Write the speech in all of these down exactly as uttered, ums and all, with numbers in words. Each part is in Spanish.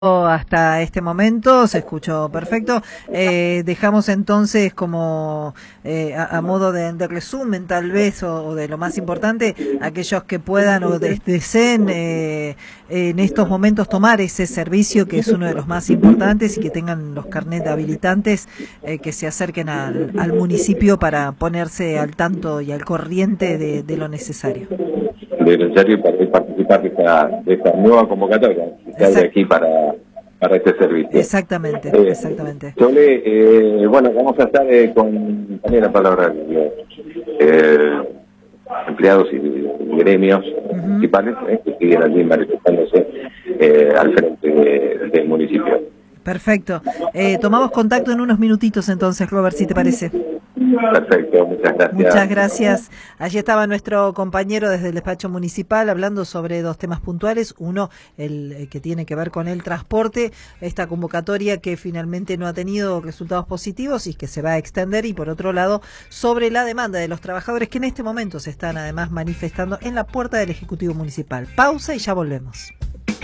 Hasta este momento se escuchó perfecto. Eh, dejamos entonces como eh, a, a modo de, de resumen tal vez o, o de lo más importante, aquellos que puedan o de, deseen eh, en estos momentos tomar ese servicio que es uno de los más importantes y que tengan los carnet habilitantes, eh, que se acerquen al, al municipio para ponerse al tanto y al corriente de, de lo necesario. De necesario para participar de esta, de esta nueva convocatoria que hay aquí para, para este servicio. Exactamente, eh, exactamente. Sole, eh, bueno, vamos a estar eh, con también la palabra los eh, empleados y gremios uh-huh. municipales eh, que siguen allí manifestándose eh, al frente de, del municipio. Perfecto. Eh, tomamos contacto en unos minutitos entonces, Robert, si te parece. Perfecto, muchas gracias. Muchas gracias. Allí estaba nuestro compañero desde el despacho municipal hablando sobre dos temas puntuales. Uno, el, el que tiene que ver con el transporte, esta convocatoria que finalmente no ha tenido resultados positivos y que se va a extender. Y por otro lado, sobre la demanda de los trabajadores que en este momento se están además manifestando en la puerta del Ejecutivo Municipal. Pausa y ya volvemos.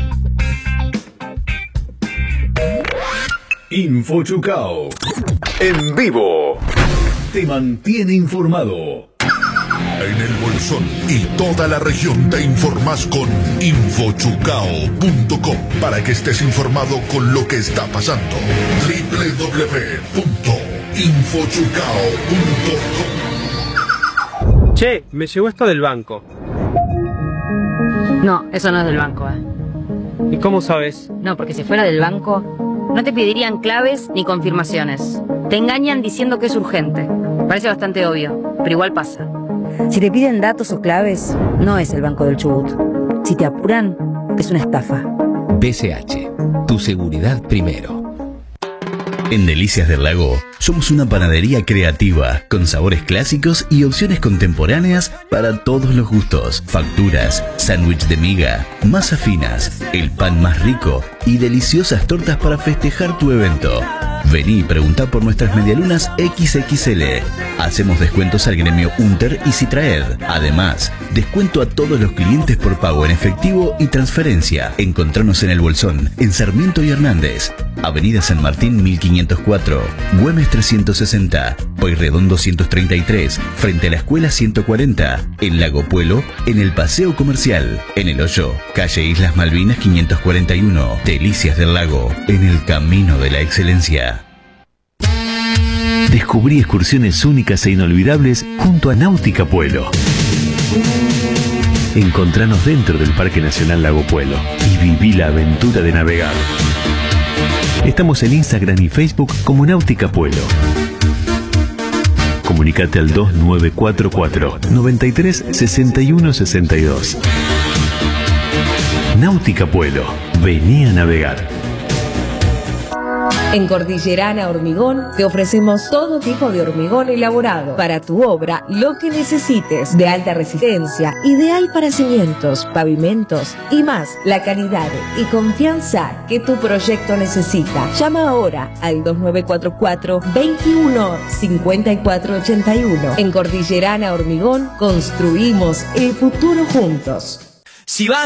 InfoChucao en vivo te mantiene informado. En el Bolsón y toda la región te informás con info chucao punto com para que estés informado con lo que está pasando. doble u doble u doble u punto info chucao punto com. Che, me llegó esto del banco. No, eso no es del banco, ¿eh? ¿Y cómo sabes? No, porque si fuera del banco no te pedirían claves ni confirmaciones. Te engañan diciendo que es urgente. Parece bastante obvio, pero igual pasa. Si te piden datos o claves, no es el Banco del Chubut. Si te apuran, es una estafa. B C H, tu seguridad primero. En Delicias del Lago, somos una panadería creativa, con sabores clásicos y opciones contemporáneas para todos los gustos. Facturas, sándwich de miga, masas finas, el pan más rico y deliciosas tortas para festejar tu evento. Vení y preguntá por nuestras medialunas equis equis ele. Hacemos descuentos al gremio Unter y Citraed. Además, descuento a todos los clientes por pago en efectivo y transferencia. Encontranos en El Bolsón, en Sarmiento y Hernández. Avenida San Martín mil quinientos cuatro, Güemes trescientos sesenta, Pueyrredón doscientos treinta y tres, frente a la Escuela ciento cuarenta, en Lago Puelo, en el Paseo Comercial, en El Hoyo, calle Islas Malvinas quinientos cuarenta y uno, Delicias del Lago, en el camino de la excelencia. Descubrí excursiones únicas e inolvidables junto a Náutica Puelo. Encontranos dentro del Parque Nacional Lago Puelo y viví la aventura de navegar. Estamos en Instagram y Facebook como Náutica Puelo. Comunicate al dos nueve cuatro cuatro, nueve tres, seis uno seis dos. Náutica Puelo, vení a navegar. En Cordillerana Hormigón te ofrecemos todo tipo de hormigón elaborado para tu obra, lo que necesites, de alta resistencia, ideal para cimientos, pavimentos y más, la calidad y confianza que tu proyecto necesita. Llama ahora al dos nueve cuatro cuatro, veintiuno, cincuenta y cuatro ochenta y uno. En Cordillerana Hormigón construimos el futuro juntos. Si vas